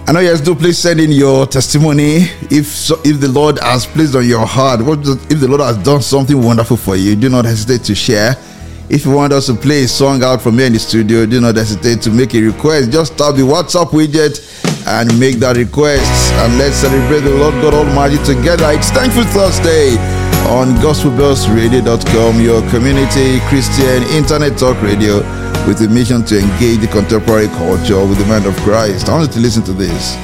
I know you guys do. Please send in your testimony if the Lord has placed on your heart. If the Lord has done something wonderful for you, do not hesitate to share. If you want us to play a song out from here in the studio, do not hesitate to make a request. Just tap the WhatsApp widget and make that request. And let's celebrate the Lord God Almighty together. It's Thankful Thursday on GospelBellsRadio.com, your community Christian internet talk radio with a mission to engage the contemporary culture with the mind of Christ. I want you to listen to this.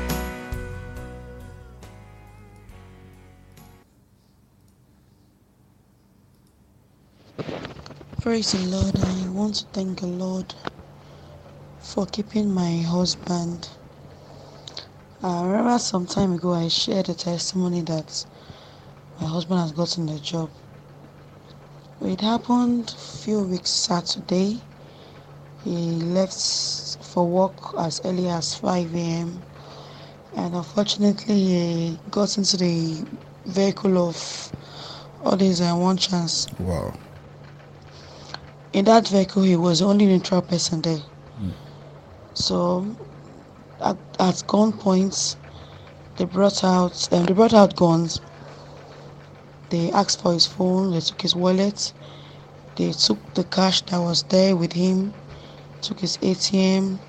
Praise the Lord. I want to thank the Lord for keeping my husband. I remember some time ago I shared a testimony that my husband has gotten a job. It happened a few weeks Saturday. He left for work as early as 5 a.m. and unfortunately he got into the vehicle of all these one chance. Wow. In that vehicle, he was the only neutral person there. So, at gunpoint, they brought out guns. They asked for his phone. They took his wallet. They took the cash that was there with him. Took his ATM.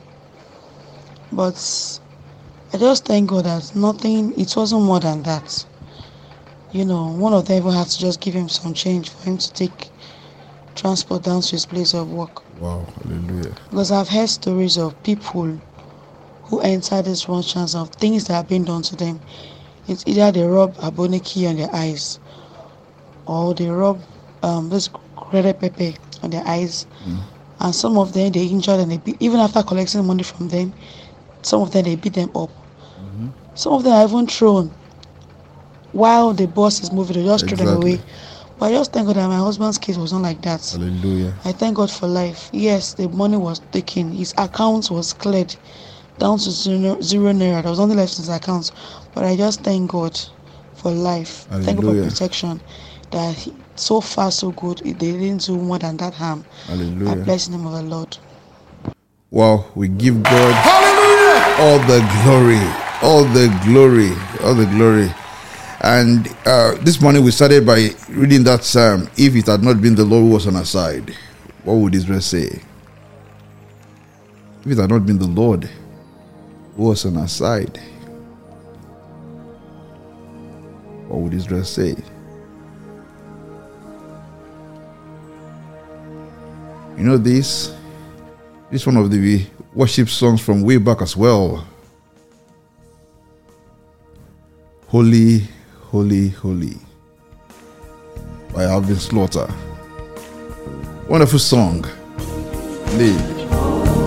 But I just thank God that it wasn't more than that. You know, one of them even had to just give him some change for him to take transport down to his place of work. Wow, hallelujah. Because I've heard stories of people who enter this one chance of things that have been done to them. It's either they rub aboniki on their eyes or they rub this red pepper on their eyes. And some of them they injured and even after collecting money from them, some of them they beat them up. Some of them are even thrown while the bus is moving. They just throw them away. But I just thank God that my husband's case was not like that. Hallelujah. I thank God for life. Yes, the money was taken. His account was cleared down to zero naira. There was only left in his account. But I just thank God for life. Hallelujah. Thank God for protection. That so far so good. They didn't do more than that harm. Hallelujah. I bless the name of the Lord. Wow, we give God all the glory. All the glory. All the glory. And this morning we started by reading that psalm. If it had not been the Lord who was on our side, what would Israel say? If it had not been the Lord who was on our side, what would Israel say? You know this one of the worship songs from way back as well. Holy, holy, holy, by Alvin Slaughter. Wonderful song. Indeed.